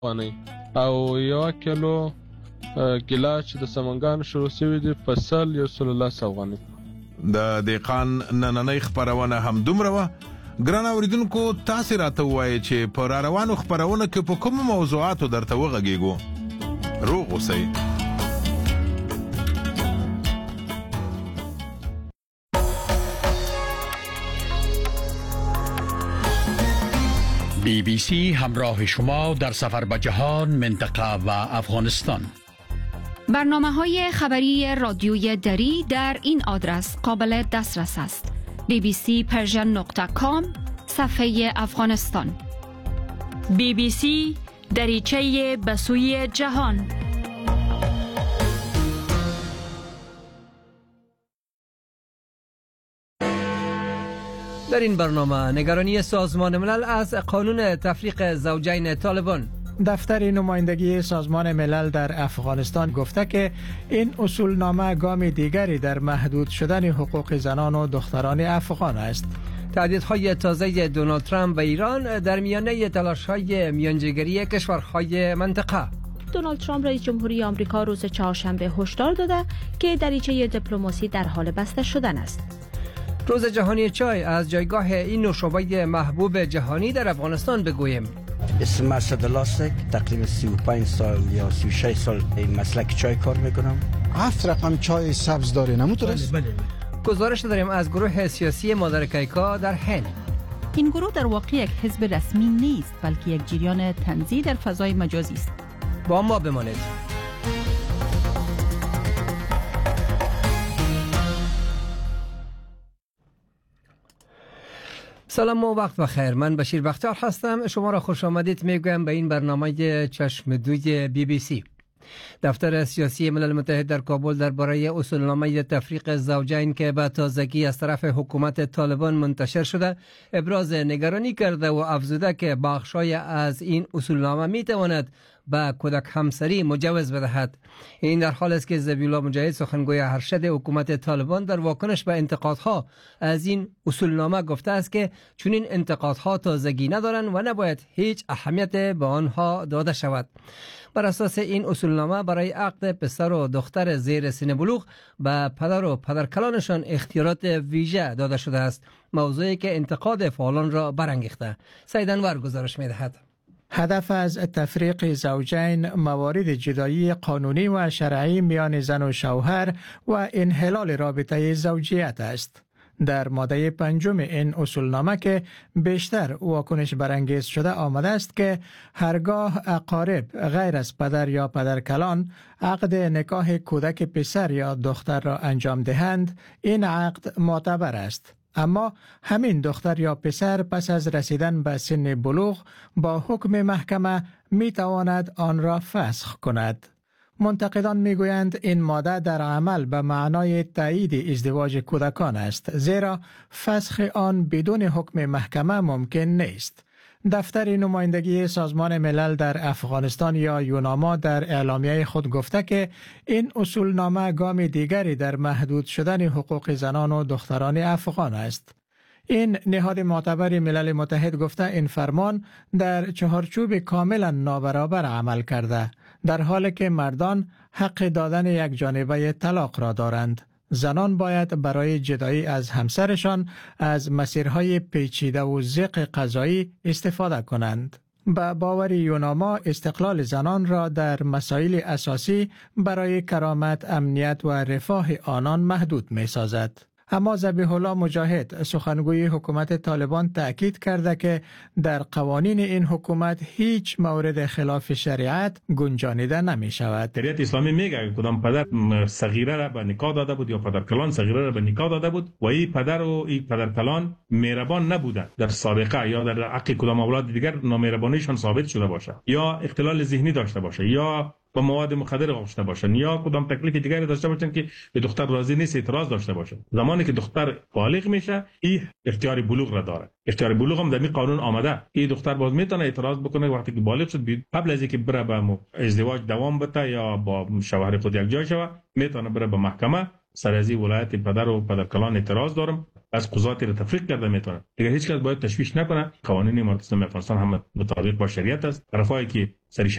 افغانۍ او 1 کیلو ګیلاس چې د سمنګانو شروع شوی دی په سل 110 افغانۍ. د دهقان نننۍ خپرونه هم دومره وه. ګران اوریدونکو، تاسې راته ووایئ چې په راروانو خپرونه کې په کومو موضوعاتو درته وغږیږو. روغ اوسئ. BBC همراه شما در سفر به جهان، منطقه و افغانستان. برنامه‌های خبری رادیوی دری در این آدرس قابل دسترس است: bbcpersian.com صفحه افغانستان. BBC دریچه به سوی جهان. در این برنامه نگرانی سازمان ملل از قانون تفریق زوجین طالبان. دفتر نمایندگی سازمان ملل در افغانستان گفته که این اصولنامه گام دیگری در محدود شدن حقوق زنان و دختران افغان است. تهدیدهای تازه دونالد ترامپ به ایران در میانه تلاش‌های میانجیگری کشورهای منطقه. دونالد ترامپ رئیس جمهوری آمریکا روز چهارشنبه هشدار داده که دریچه دیپلماسی در حال بسته شدن است. روز جهانی چای، از جایگاه این نوشابه محبوب جهانی در افغانستان بگوییم. اسم اسد لاستک، تقریبا 35 سال یا 36 سال این مسلک چای کار میکنم. 7 رقم چای سبز داره، نموترست؟ بله. گزارش داریم از گروه سیاسی مادر کیکا در هند. این گروه در واقع یک حزب رسمی نیست، بلکه یک جریان طنزی در فضای مجازی است. با ما بمانید. سلام و وقت بخیر. من بشیر بختیار هستم. شما را خوش آمدید میگویم به این برنامه چشمدوی BBC. دفتر سیاسی ملل متحد در کابل درباره اصولنامه تفریق زوجین که به تازگی از طرف حکومت طالبان منتشر شده ابراز نگرانی کرده و افزوده که بخشای از این اصولنامه میتواند به کودک همسری مجوز بدهد. این در حال است که ذبیح‌الله مجاهد سخنگوی ارشد حکومت طالبان در واکنش به انتقادها از این اصولنامه گفته است که چون این انتقادها تازگی ندارند و نباید هیچ اهمیت به آنها داده شود. بر اساس این اصولنامه برای عقد پسر و دختر زیر سن بلوغ به پدر و پدرکلانشان اختیارات ویژه داده شده است، موضوعی که انتقاد فعالان را برانگیخته. سعید انور گزارش می‌دهد. هدف از تفریق زوجین موارد جدایی قانونی و شرعی میان زن و شوهر و انحلال رابطه زوجیت است. در ماده 5 این اصولنامه که بیشتر واکنش برانگیز شده آمده است که هرگاه اقارب غیر از پدر یا پدرکلان عقد نکاح کودک پسر یا دختر را انجام دهند، این عقد معتبر است. اما همین دختر یا پسر پس از رسیدن به سن بلوغ با حکم محکمه می تواند آن را فسخ کند. منتقدان می گویند این ماده در عمل به معنای تایید ازدواج کودکان است، زیرا فسخ آن بدون حکم محکمه ممکن نیست. دفتر نمایندگی سازمان ملل در افغانستان یا یوناما در اعلامیه خود گفته که این اصولنامه گام دیگری در محدود شدن حقوق زنان و دختران افغان است. این نهاد معتبر ملل متحد گفته این فرمان در چهارچوب کاملا نابرابر عمل کرده، در حالی که مردان حق دادن یک جانبه طلاق را دارند. زنان باید برای جدایی از همسرشان از مسیرهای پیچیده و زیق قضایی استفاده کنند. به باور یوناما استقلال زنان را در مسائل اساسی برای کرامت، امنیت و رفاه آنان محدود می سازد. اما ذبیح الله مجاهد سخنگوی حکومت طالبان تأکید کرده که در قوانین این حکومت هیچ مورد خلاف شریعت گنجانیده نمی شود. شریعت اسلامی میگه کدام پدر صغیره را به نکاح داده بود یا پدرکلان صغیره را به نکاح داده بود و این پدر و این پدرکلان مهربان نبودند در سابقه یا در حق کدام اولاد دیگر نامهربانیشان ثابت شده باشه یا اختلال ذهنی داشته باشه یا با مواد مخدر آشنا باشن یا کدام تکلیف دیگری داشته باشن که به دختر راضی نیست، اعتراض داشته باشن. زمانی که دختر بالغ میشه این اختیار بلوغ را داره. اختیار بلوغ هم در این قانون آمده. این دختر باز میتونه اعتراض بکنه وقتی که بالغ شد، قبل از اینکه بره به ازدواج دوام بده یا با شوهر خود یک جای شوه، میتونه بره به محکمه سر از ولایت پدر و پدرکلان اعتراض دارم، از قضاتی را تفریق کرده میتونه. دیگه هیچ کس باید تشویش نکنه. قوانین مرتبط افغانستان هم مطابق با شریعت است. طرفایی که سری